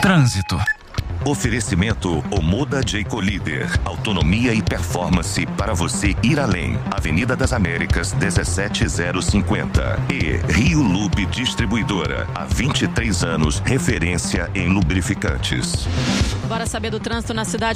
Trânsito. Oferecimento Omoda Jayco Líder. Autonomia e performance para você ir além. Avenida das Américas, 17050. E Rio Lube Distribuidora. Há 23 anos, referência em lubrificantes. Bora saber do trânsito na cidade.